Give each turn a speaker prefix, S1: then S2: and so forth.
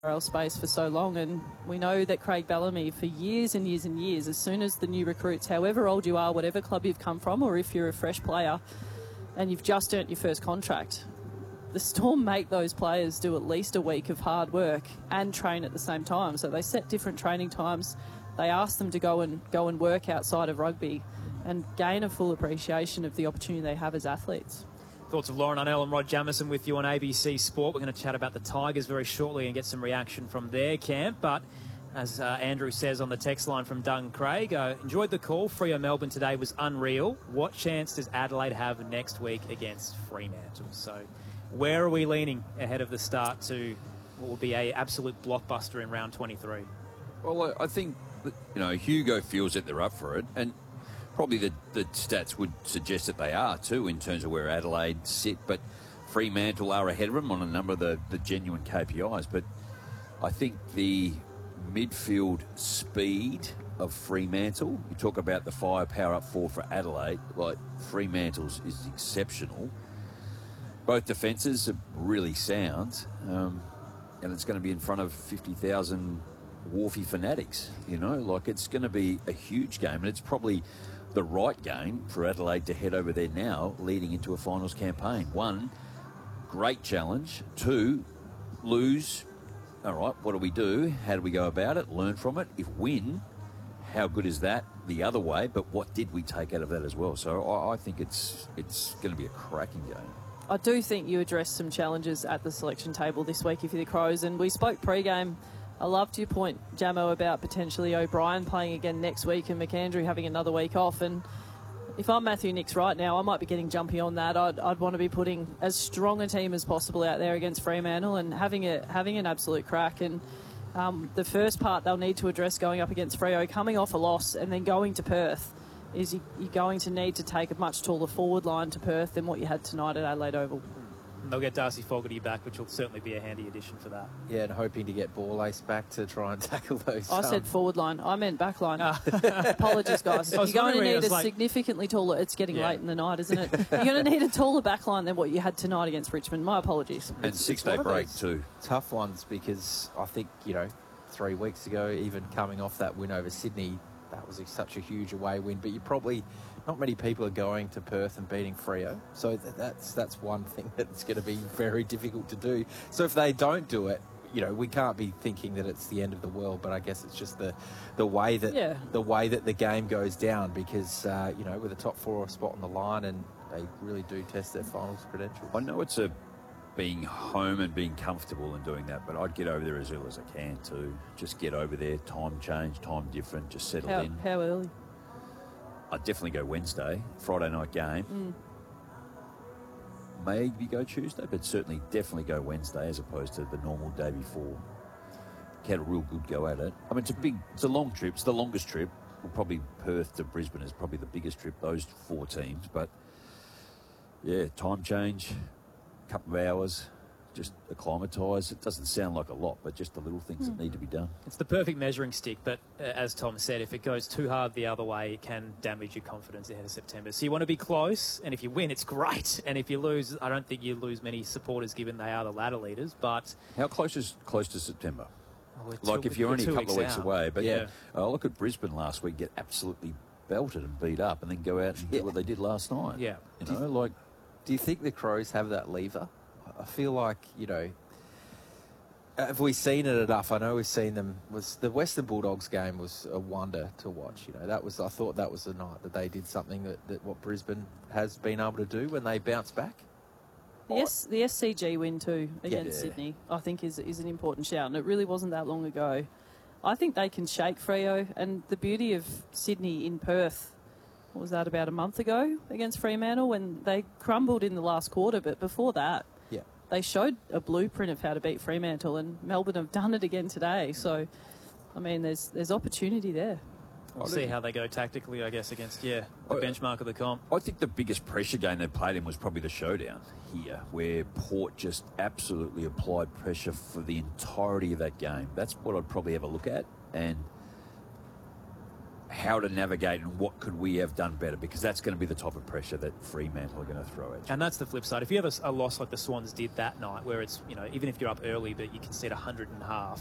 S1: space for so long, and we know that Craig Bellamy for years and years and years, as soon as the new recruits, however old you are, whatever club you've come from, or if you're a fresh player and you've just earned your first contract, the Storm make those players do at least a week of hard work and train at the same time. So they set different training times. They ask them to go and work outside of rugby and gain a full appreciation of the opportunity they have as athletes.
S2: Thoughts of Lauren Arnell and Rod Jamison with you on ABC Sport. We're going to chat about the Tigers very shortly and get some reaction from their camp. But as Andrew says on the text line from Doug Craig, enjoyed the call. Freo Melbourne today was unreal. What chance does Adelaide have next week against Fremantle? So where are we leaning ahead of the start to what will be an absolute blockbuster in round 23?
S3: Well, I think that, Hugo feels that they're up for it, and probably the stats would suggest that they are too in terms of where Adelaide sit, but Fremantle are ahead of them on a number of the genuine KPIs. But I think the midfield speed of Fremantle, you talk about the firepower up for Adelaide, like Fremantle's is exceptional. Both defences are really sound, and it's going to be in front of 50,000 Wharfie fanatics, it's going to be a huge game, and it's probably the right game for Adelaide to head over there now, leading into a finals campaign. One, great challenge. Two, lose. All right, what do we do? How do we go about it? Learn from it. If win, how good is that the other way? But what did we take out of that as well? So I think it's going to be a cracking game.
S1: I do think you addressed some challenges at the selection table this week if you're the Crows, and we spoke pre-game. I loved your point, Jamo, about potentially O'Brien playing again next week and McAndrew having another week off. And if I'm Matthew Nicks right now, I might be getting jumpy on that. I'd want to be putting as strong a team as possible out there against Fremantle and having an absolute crack. And the first part they'll need to address going up against Freo, coming off a loss and then going to Perth, is you're going to need to take a much taller forward line to Perth than what you had tonight at Adelaide Oval.
S2: They'll get Darcy Fogarty back, which will certainly be a handy addition for that.
S4: Yeah, and hoping to get Ball Ace back to try and tackle those.
S1: I said forward line. I meant back line. Apologies, guys. You're going to need a significantly taller... It's getting late in the night, isn't it? You're going to need a taller back line than what you had tonight against Richmond. My apologies.
S3: And six-day break too.
S4: Tough ones, because I think, 3 weeks ago, even coming off that win over Sydney, that was such a huge away win. But you probably... Not many people are going to Perth and beating Freo, so that's one thing that's going to be very difficult to do. So if they don't do it, we can't be thinking that it's the end of the world. But I guess it's just the way that the game goes down, because with a top four spot on the line, and they really do test their finals credentials.
S3: I know it's being home and being comfortable and doing that, but I'd get over there as early as I can too. Just get over there, time change, time different, just settle in.
S1: How early?
S3: I'd definitely go Wednesday, Friday night game. Maybe go Tuesday, but certainly definitely go Wednesday as opposed to the normal day before. Get a real good go at it. I mean, it's a long trip. It's the longest trip. Well, probably Perth to Brisbane is probably the biggest trip, those four teams. But, yeah, time change, couple of hours, just acclimatise. It doesn't sound like a lot, but just the little things that need to be done.
S2: It's the perfect measuring stick, but as Tom said, if it goes too hard the other way, it can damage your confidence ahead of September. So you want to be close, and if you win, it's great. And if you lose, I don't think you lose many supporters, given they are the ladder leaders. But
S3: how close to September? If you're only a couple of weeks away. But look at Brisbane last week, get absolutely belted and beat up, and then go out and do what they did last night.
S2: Yeah.
S4: Do you think the Crows have that lever? I feel like, have we seen it enough? I know we've seen them. The Western Bulldogs game was a wonder to watch. I thought that was the night that they did something that what Brisbane has been able to do when they bounce back.
S1: Yes, the SCG win too against Sydney, I think is an important shout, and it really wasn't that long ago. I think they can shake Freo, and the beauty of Sydney in Perth, what was that, about a month ago against Fremantle, when they crumbled in the last quarter, but before that, they showed a blueprint of how to beat Fremantle, and Melbourne have done it again today. So, I mean, there's opportunity there.
S2: We'll see how they go tactically, I guess, against, the benchmark of the comp.
S3: I think the biggest pressure game they played in was probably the showdown here, where Port just absolutely applied pressure for the entirety of that game. That's what I'd probably have a look at. And how to navigate and what could we have done better, because that's going to be the type of pressure that Fremantle are going to throw at you.
S2: And that's the flip side. If you have a loss like the Swans did that night, where it's, you know, even if you're up early but you concede 100 and a half,